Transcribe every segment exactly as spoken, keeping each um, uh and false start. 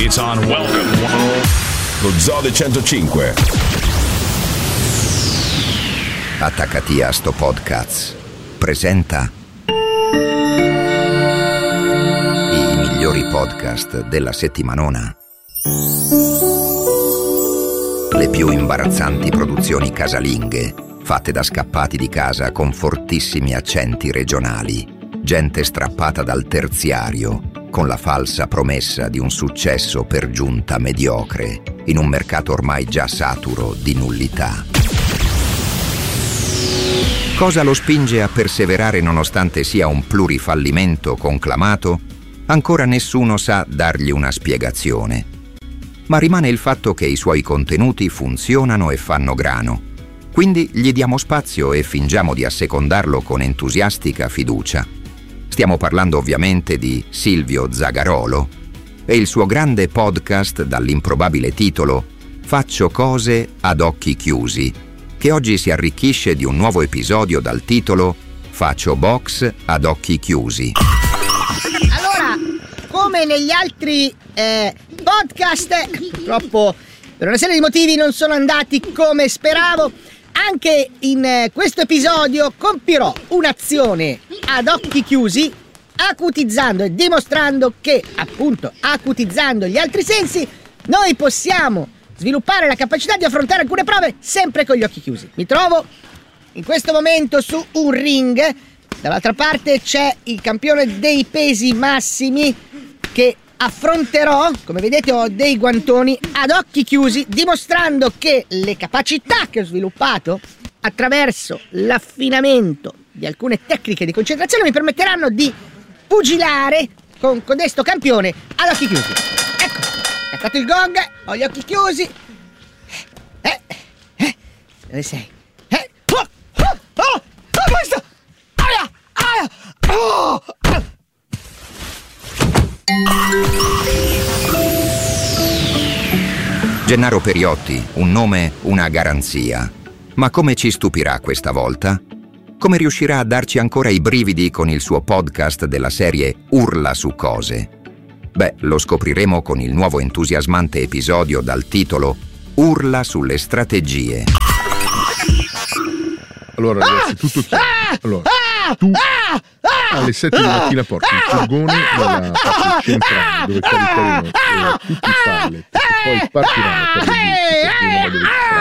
It's on Welcome. Lo Zoo del centocinque. Attaccati a sto podcast presenta i migliori podcast della settimanona. Le più imbarazzanti produzioni casalinghe fatte da scappati di casa con fortissimi accenti regionali, gente strappata dal terziario con la falsa promessa di un successo per giunta mediocre in un mercato ormai già saturo di nullità. Cosa lo spinge a perseverare nonostante sia un plurifallimento conclamato? Ancora nessuno sa dargli una spiegazione. Ma rimane il fatto che i suoi contenuti funzionano e fanno grano. Quindi gli diamo spazio e fingiamo di assecondarlo con entusiastica fiducia. Stiamo parlando ovviamente di Silvio Zagarolo e il suo grande podcast dall'improbabile titolo Faccio cose ad occhi chiusi, che oggi si arricchisce di un nuovo episodio dal titolo Faccio box ad occhi chiusi. Allora, come negli altri eh, podcast, purtroppo per una serie di motivi non sono andati come speravo, anche in eh, questo episodio compierò un'azione ad occhi chiusi, acutizzando e dimostrando che, appunto, acutizzando gli altri sensi, noi possiamo sviluppare la capacità di affrontare alcune prove sempre con gli occhi chiusi. Mi trovo in questo momento su un ring, dall'altra parte c'è il campione dei pesi massimi che affronterò. Come vedete ho dei guantoni ad occhi chiusi, dimostrando che le capacità che ho sviluppato attraverso l'affinamento di alcune tecniche di concentrazione mi permetteranno di pugilare con codesto campione ad occhi chiusi. Ecco, ho fatto il gong, ho gli occhi chiusi. Eh, eh, dove sei? Eh, oh, oh, oh, oh, questo! Aia, aia, oh, oh. Gennaro Periotti, un nome, una garanzia. Ma come ci stupirà questa volta? Come riuscirà a darci ancora i brividi con il suo podcast della serie Urla su cose? Beh, lo scopriremo con il nuovo entusiasmante episodio dal titolo Urla sulle strategie. Allora ragazzi, tutto chiaro. Allora, tu alle sette di mattina porti il furgone nella parte centrale dove caricheremo eh, tutti i pallet e poi partiranno per le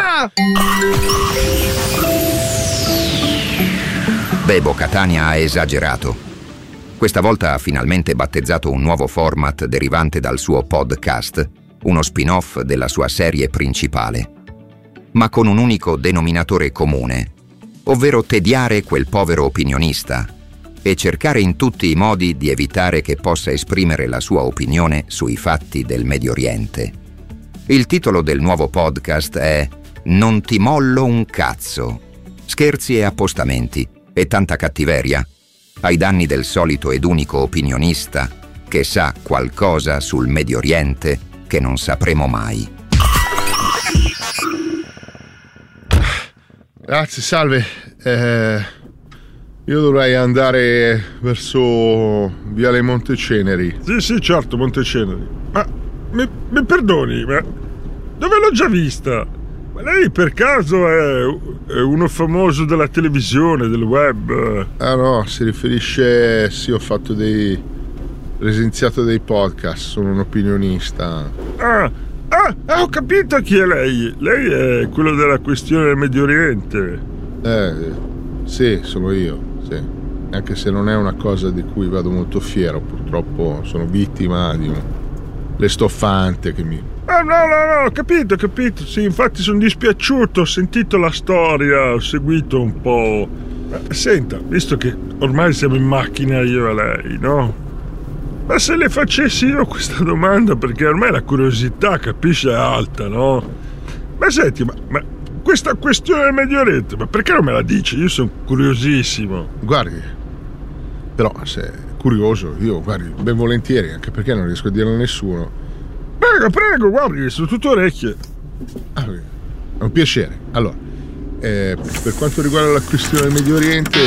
Bebo Catania ha esagerato. Questa volta ha finalmente battezzato un nuovo format derivante dal suo podcast, uno spin-off della sua serie principale, ma con un unico denominatore comune, ovvero tediare quel povero opinionista e cercare in tutti i modi di evitare che possa esprimere la sua opinione sui fatti del Medio Oriente. Il titolo del nuovo podcast è Non ti mollo un cazzo. Scherzi e appostamenti e tanta cattiveria ai danni del solito ed unico opinionista che sa qualcosa sul Medio Oriente che non sapremo mai. Grazie, salve. Eh, io dovrei andare verso Viale Monteceneri. Sì, sì, certo, Monteceneri. Ma mi, mi perdoni, ma dove l'ho già vista? Ma lei per caso è, è uno famoso della televisione, del web? Ah no, si riferisce... Sì, ho fatto dei... presenziato dei podcast, sono un opinionista. Ah, ah, ah, ho capito chi è lei. Lei è quello della questione del Medio Oriente. Eh, sì, sono io, sì. Anche se non è una cosa di cui vado molto fiero, purtroppo sono vittima di un... le stoffante che mi... Ah, no, no, no, ho capito, ho capito. Sì, infatti sono dispiaciuto, ho sentito la storia, ho seguito un po'. Senta, visto che ormai siamo in macchina io e lei, no? Ma se le facessi io questa domanda, perché ormai la curiosità, capisce, è alta, no? Ma senti, ma, ma questa questione del Medio Oriente, ma perché non me la dici? Io sono curiosissimo. Guardi, però se è curioso, io, guardi, ben volentieri, anche perché non riesco a dirlo a nessuno. Prego, prego, guardi, sono tutto orecchie. Ah, è un piacere. Allora, eh, per quanto riguarda la questione del Medio Oriente,